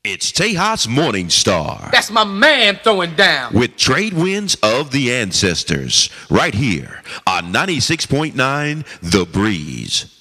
It's Tejas Morning Star That's my man throwing down. with trade winds of the ancestors right here on 96.9 The Breeze.